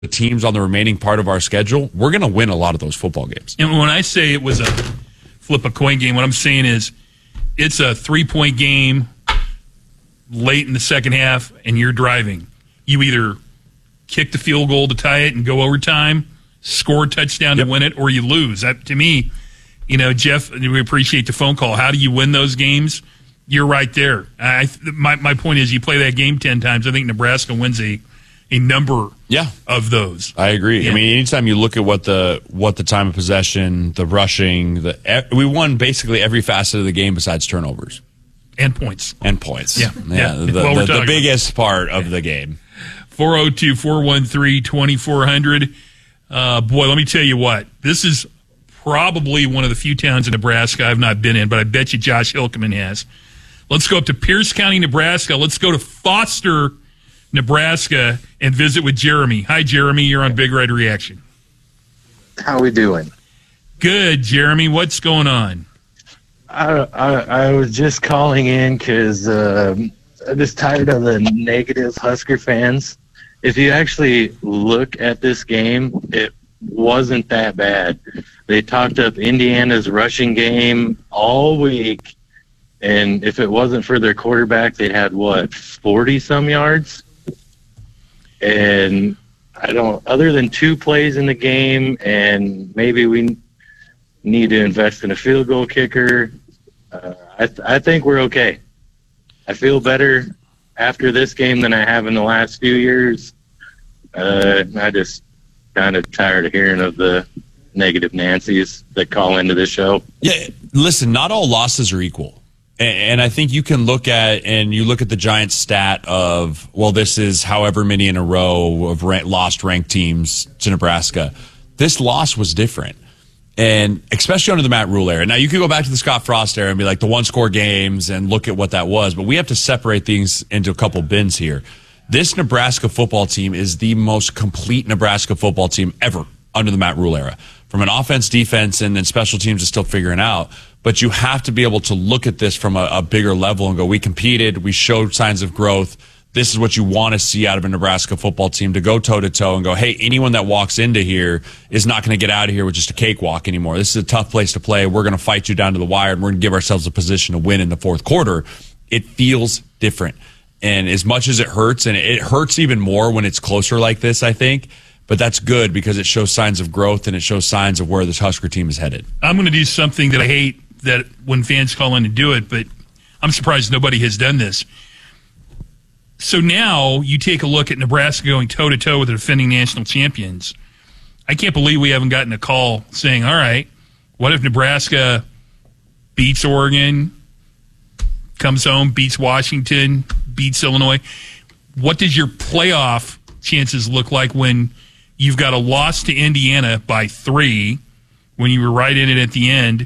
the teams on the remaining part of our schedule, we're going to win a lot of those football games. And when I say it was a flip a coin game, what I'm saying is it's a 3-point game late in the second half, and you're driving. You either kick the field goal to tie it and go overtime, score a touchdown to win it, or you lose. That, to me, Jeff, we appreciate the phone call. How do you win those games? You're right there. My point is, you play that game 10 times. I think Nebraska wins a number of those. I agree. Yeah. I mean, anytime you look at what the time of possession, the rushing, we won basically every facet of the game besides turnovers and points. Yeah, the biggest part of the game. 402-413-2400. Boy, let me tell you what. This is probably one of the few towns in Nebraska I've not been in, but I bet you Josh Hilkeman has. Let's go up to Pierce County, Nebraska. Let's go to Foster, Nebraska, and visit with Jeremy. Hi, Jeremy. You're on Big Red Reaction. How we doing? Good, Jeremy. What's going on? I was just calling in because I'm just tired of the negative Husker fans. If you actually look at this game, it wasn't that bad. They talked up Indiana's rushing game all week, and if it wasn't for their quarterback, they'd had 40-some yards. And other than 2 plays in the game, and maybe we need to invest in a field goal kicker, I think we're okay. I feel better after this game than I have in the last few years. I just kind of tired of hearing of the negative Nancys that call into this show. Yeah, listen, not all losses are equal. And I think you can look at the Giants stat of, this is however many in a row of lost ranked teams to Nebraska. This loss was different. And especially under the Matt Rule era. Now, you could go back to the Scott Frost era and be like the one-score games and look at what that was. But we have to separate things into a couple bins here. This Nebraska football team is the most complete Nebraska football team ever under the Matt Rule era. From an offense, defense, and then special teams is still figuring out. But you have to be able to look at this from a bigger level and go, we competed, we showed signs of growth. This is what you want to see out of a Nebraska football team, to go toe-to-toe and go, hey, anyone that walks into here is not going to get out of here with just a cakewalk anymore. This is a tough place to play. We're going to fight you down to the wire, and we're going to give ourselves a position to win in the fourth quarter. It feels different. And as much as it hurts, and it hurts even more when it's closer like this, I think, but that's good because it shows signs of growth and it shows signs of where this Husker team is headed. I'm going to do something that I hate that when fans call in to do it, but I'm surprised nobody has done this. So now you take a look at Nebraska going toe-to-toe with the defending national champions. I can't believe we haven't gotten a call saying, all right, what if Nebraska beats Oregon, comes home, beats Washington, beats Illinois? What does your playoff chances look like when you've got a loss to Indiana by 3, when you were right in it at the end?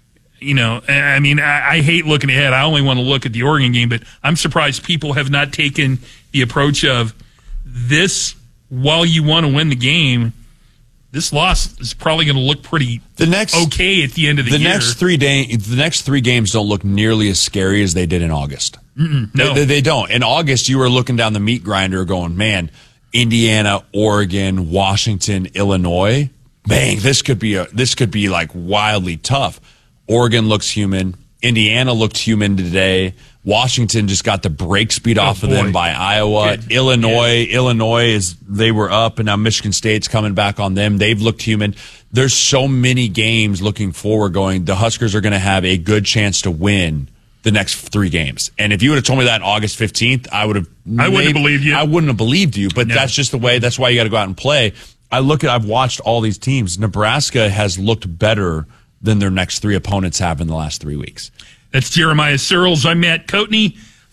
I mean, I hate looking ahead. I only want to look at the Oregon game, but I'm surprised people have not taken the approach of this. While you want to win the game, this loss is probably going to look pretty okay at the end of the year. The next 3 games don't look nearly as scary as they did in August. No, they don't. In August, you were looking down the meat grinder going, man, Indiana, Oregon, Washington, Illinois, bang, this could be like wildly tough. Oregon looks human. Indiana looked human today. Washington just got the break speed off of them by Iowa. Good. Illinois they were up, and now Michigan State's coming back on them. They've looked human. There's so many games looking forward going, the Huskers are going to have a good chance to win the next 3 games. And if you would have told me that on August 15th, I wouldn't have believed you. I wouldn't have believed you, but that's just the way. That's why you got to go out and play. I've watched all these teams. Nebraska has looked better than their next 3 opponents have in the last 3 weeks. That's Jeremiah Searles. I'm Matt Coatney.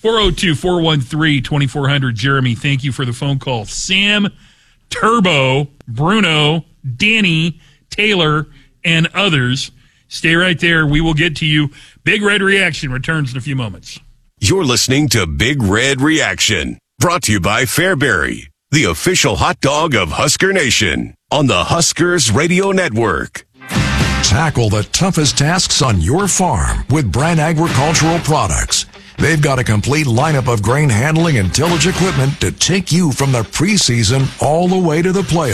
402-413-2400. Jeremy, thank you for the phone call. Sam, Turbo, Bruno, Danny, Taylor, and others. Stay right there. We will get to you. Big Red Reaction returns in a few moments. You're listening to Big Red Reaction, brought to you by Fairberry, the official hot dog of Husker Nation, on the Huskers Radio Network. Tackle the toughest tasks on your farm with Brand Agricultural Products. They've got a complete lineup of grain handling and tillage equipment to take you from the preseason all the way to the playoffs.